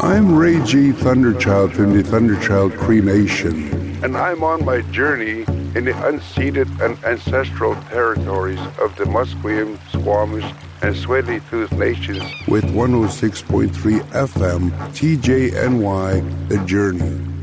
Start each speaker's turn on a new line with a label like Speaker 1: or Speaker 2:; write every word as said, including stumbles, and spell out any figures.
Speaker 1: I'm Ray G. Thunderchild from the Thunderchild Cremation.
Speaker 2: And I'm on my journey in the unceded and ancestral territories of the Musqueam, Squamish, and Tsleil-Waututh nations.
Speaker 1: With one oh six point three F M, T J N Y, The Journey.